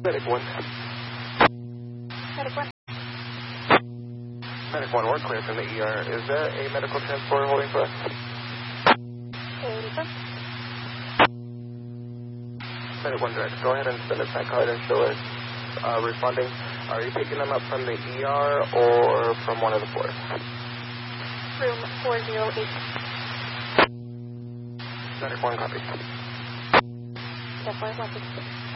Medic 1. Medic 1. Medic 1, we're clear from the ER. Is there a medical transport holding for us? 84. Medic 1 direct, go ahead and send us that card and show us responding. Are you picking them up from the ER or from one of the floors? Room 408. Medic 1, copy. That's 160.